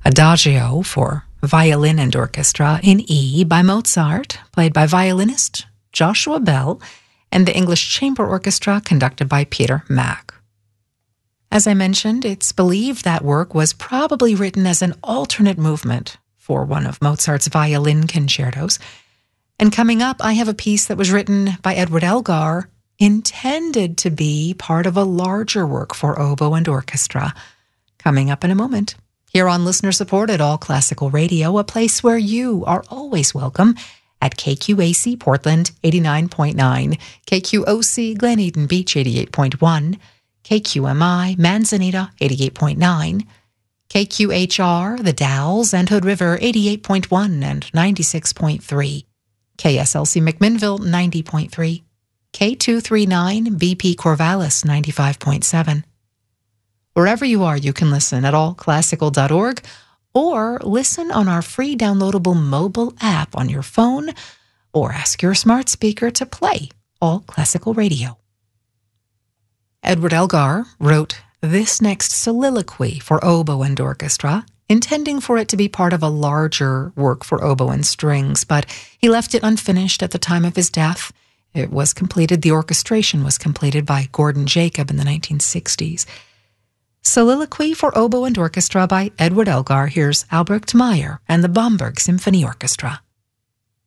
Adagio for violin and orchestra in E by Mozart, played by violinist Joshua Bell, and the English Chamber Orchestra conducted by Peter Mack. As I mentioned, it's believed that work was probably written as an alternate movement for one of Mozart's violin concertos. And coming up, I have a piece that was written by Edward Elgar, intended to be part of a larger work for oboe and orchestra. Coming up in a moment, here on listener-supported All Classical Radio, a place where you are always welcome at KQAC Portland 89.9, KQOC Glen Eden Beach 88.1, KQMI Manzanita 88.9, KQHR The Dalles and Hood River 88.1 and 96.3, KSLC McMinnville 90.3, K239 BP Corvallis 95.7. Wherever you are, you can listen at allclassical.org or listen on our free downloadable mobile app on your phone, or ask your smart speaker to play All Classical Radio. Edward Elgar wrote this next soliloquy for oboe and orchestra, intending for it to be part of a larger work for oboe and strings, but he left it unfinished at the time of his death. It was completed, the orchestration was completed by Gordon Jacob in the 1960s. Soliloquy for Oboe and Orchestra by Edward Elgar. Here's Albrecht Meyer and the Bamberg Symphony Orchestra.